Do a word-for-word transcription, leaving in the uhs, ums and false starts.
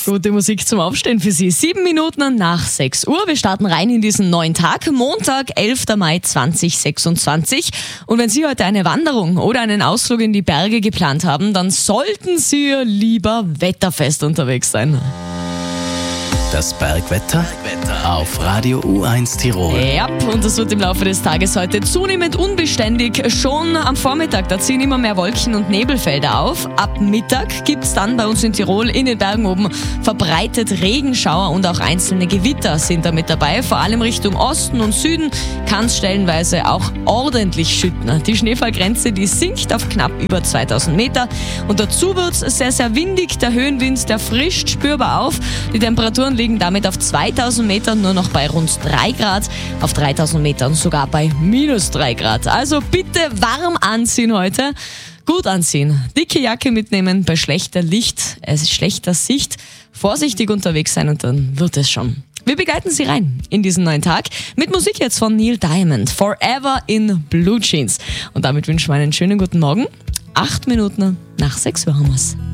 Gute Musik zum Aufstehen für Sie. Sieben Minuten nach sechs Uhr. Wir starten rein in diesen neuen Tag. Montag, elfter Mai zweitausendsechsundzwanzig. Und wenn Sie heute eine Wanderung oder einen Ausflug in die Berge geplant haben, dann sollten Sie lieber wetterfest unterwegs sein. Das Bergwetter auf Radio U eins Tirol. Ja, und das wird im Laufe des Tages heute zunehmend unbeständig. Schon am Vormittag, da ziehen immer mehr Wolken- und Nebelfelder auf. Ab Mittag gibt es dann bei uns in Tirol in den Bergen oben verbreitet Regenschauer und auch einzelne Gewitter sind da mit dabei. Vor allem Richtung Osten und Süden kann es stellenweise auch ordentlich schütten. Die Schneefallgrenze, die sinkt auf knapp über zweitausend Meter. Und dazu wird es sehr, sehr windig. Der Höhenwind, der frischt spürbar auf. Die Temperaturen liegen damit auf zweitausend Metern nur noch bei rund drei Grad, auf dreitausend Metern sogar bei minus drei Grad. Also bitte warm anziehen heute, gut anziehen, dicke Jacke mitnehmen bei schlechter Licht, es ist schlechter Sicht, vorsichtig unterwegs sein und dann wird es schon. Wir begleiten Sie rein in diesen neuen Tag mit Musik jetzt von Neil Diamond, Forever in Blue Jeans. Und damit wünschen wir einen schönen guten Morgen. Acht Minuten nach sechs Uhr haben wir's.